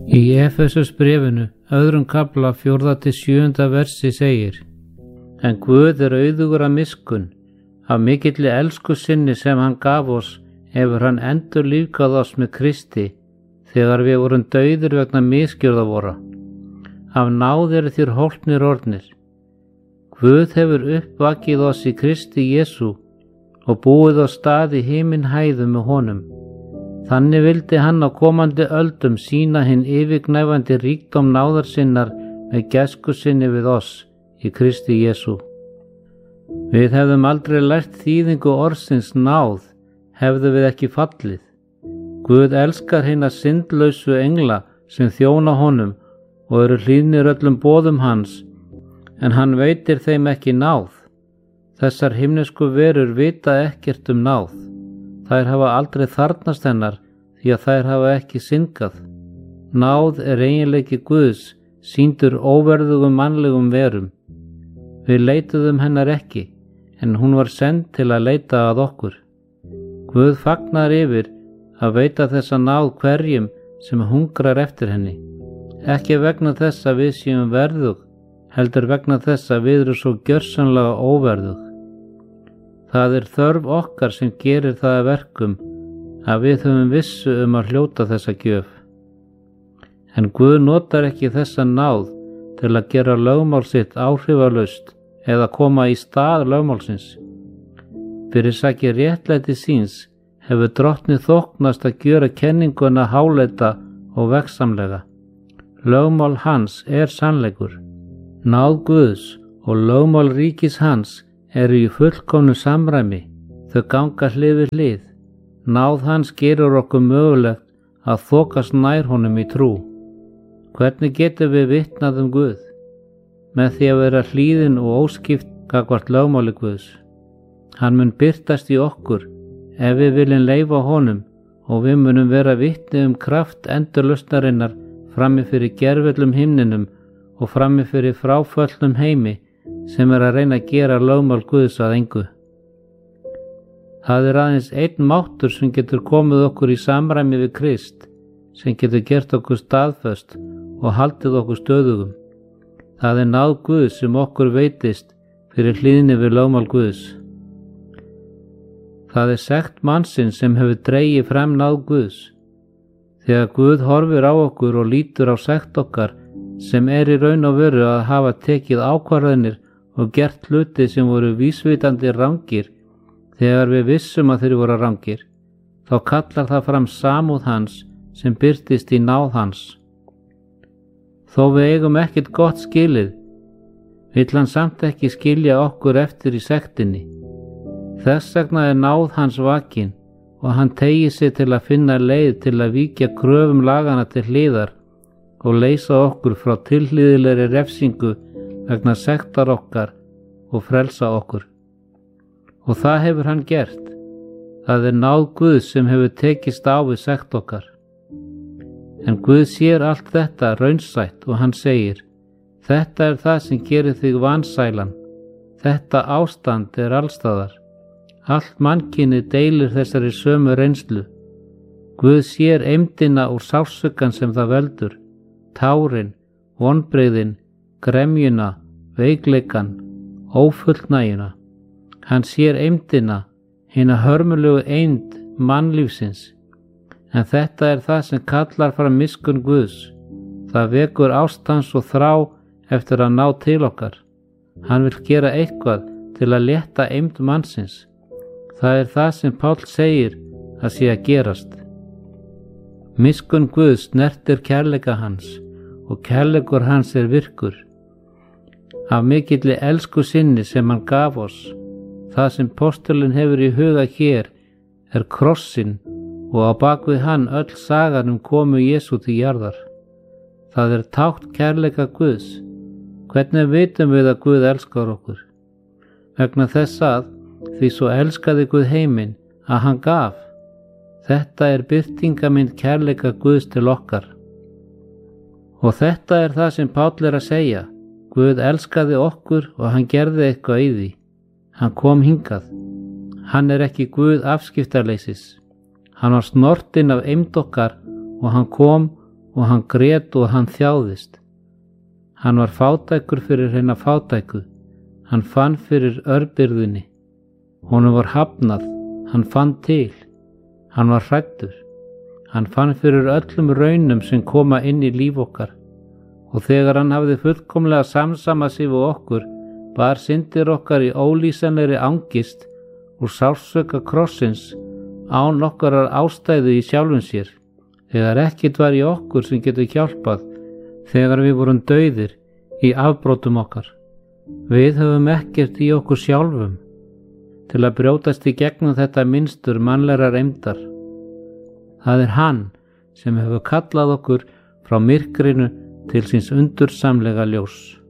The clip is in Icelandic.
Í Efesusbréfinu, 2. kafla 4-7. versi segir: En Guð auðugur af miskunn, af mikilli elsku sinni sem hann gaf oss, hefur hann endurlífgað oss með Kristi, þegar við vorum dauðir vegna misgjörða vora. Af náð eru þér hólpnir orðnir. Guð hefur uppvakið oss í Kristi Jesú og búið á stað í himinhæðum með honum. Þannig vildi hann á komandi öldum sýna hinn yfirgnæfandi ríkdóm náðar sinnar með gæsku sinni við oss í Kristi Jesú. Við hefðum aldrei lært þýðingu orðsins náð, hefðum við ekki fallið. Guð elskar hina syndlausu engla sem þjóna honum og eru hlýðnir öllum boðum hans, en hann veitir þeim ekki náð. Þessar himnesku verur vita ekkert náð. Þær hafa aldrei þarfnast hennar því að þær hafa ekki syndgað. Náð eiginleiki Guðs, sýndur óverðugum mannlegum verum. Við leituðum hennar ekki, en hún var send til að leita að okkur. Guð fagnar yfir að veita þessa náð hverjum sem hungrar eftir henni. Ekki vegna þess að við séum verðug, heldur vegna þess að við erum svo gjörsamlega óverðug. Það þörf okkar sem gerir það að verkum að við höfum vissu að hljóta þessa gjöf. En Guð notar ekki þessa náð til að gera lögmál sitt áhrifalaust eða koma í stað lögmálsins. Fyrir sakir réttlæti síns hefur drottnið þóknast að gjöra kenninguna háleita og veggsamlega. Lögmál hans sannleikur. Náð Guðs og lögmál ríkis hans eru í fullkomnu samræmi, þau ganga hlið við hlið. Náð hans gerur okkur mögulegt að þokast nær honum í trú. Hvernig getum við vitnað Guð? Með því að vera hlýðin og óskipt gagnvart lögmáli Guðs. Hann mun birtast í okkur ef við viljum leyfa honum og við munum vera vitni kraft endurlausnarinnar frammi fyrir gervöllum himninum og frammi fyrir fráföllnum heimi sem að reyna að gera lögmál Guðs að engu. Það aðeins einn máttur sem getur komið okkur í samræmi við Krist, sem getur gert okkur staðföst og haldið okkur stöðugum. Það náð Guðs sem okkur veitist fyrir hlýðni við lögmál Guðs. Það sekt mannsins sem hefur dregið fram náð Guðs. Þegar Guð horfir á okkur og lítur á sekt okkar, sem í raun og veru að hafa tekið ákvarðanir og gert hluti sem voru vísvitandi rangir, þegar við vissum að þeir voru rangir, þá kallar það fram samúð hans sem birtist í náð hans. Þó við eigum ekkert gott skilið, vill hann samt ekki skilja okkur eftir í sektinni. Þess vegna náð hans vakin og hann teygir sig til að finna leið til að víkja kröfum lagana til hliðar og leysa okkur frá tilhlýðilegri refsingu vegna sektar okkar og frelsa okkur. Og það hefur hann gert. Það náð Guðs sem hefur tekist á við sekt okkar. En Guð sér allt þetta raunsætt og hann segir: Þetta það sem gerir þig vansælan. Þetta ástand allstaðar. Allt mannkynið deilir þessari sömu reynslu. Guð sér eymdina úr sársaukan sem það veldur, tárin, vonbrigðin, gremjuna, veikleikan, ófullnægjuna. Hann sér eymdina, hina hörmulegu eymd mannlífsins. En þetta það sem kallar fram miskunn Guðs. Það vekur ást hans og þrá eftir að ná til okkar. Hann vill gera eitthvað til að létta eymd mannsins. Það það sem Páll segir að sé að gerast. Miskunn Guðs snertir kærleika hans og kærleikur hans virkur. Af mikilli elsku sinni sem hann gaf oss. Það sem postulinn hefur í huga hér krossinn og á bakvið hann öll sagan komu Jesú til jarðar. Það tákn kærleika Guðs. Hvernig vitum við að Guð elskar okkur? Vegna þess að því svo elskaði Guð heiminn að hann gaf. Þetta birtingamynd kærleika Guðs til okkar. Og þetta það sem Páll að segja. Guð elskaði okkur og hann gerði eitthvað í því. Hann kom hingað. Hann ekki Guð afskiptarleysis. Hann var snortinn af eymd okkar og hann kom og hann grét og hann þjáðist. Hann var fátækur fyrir hina fátæku, hann fann fyrir örbirðunni. Honum var hafnað, hann fann til. Hann var hræddur. Hann fann fyrir öllum raunum sem koma inn í líf okkar. Og þegar hann hafði fullkomlega samsamað sig við okkur, bar syndir okkar í ólýsanlegri angist úr sársauka krossins án okkarar ástæðu í sjálfum sér, þegar ekkert var í okkur sem getur hjálpað, þegar við vorum dauðir í afbrotum okkar. Við höfum ekkert í okkur sjálfum til að brjótast í gegnum þetta minnstur mannlegar eymdar. Það er hann sem hefur kallað okkur frá myrkrinu til síns undursamlega ljós.